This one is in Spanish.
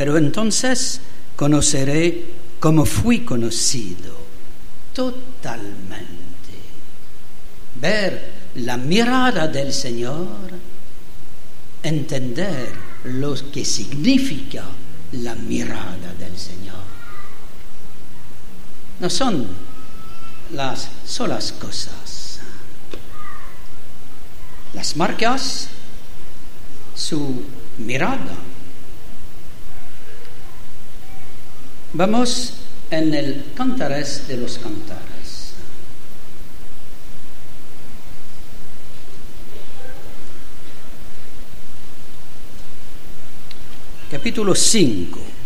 pero entonces conoceré como fui conocido totalmente. Ver la mirada del Señor, entender lo que significa la mirada del Señor. No son las solas cosas. Las marcas, su mirada. Vamos en el Cantares de los Cantares. Capítulo 5.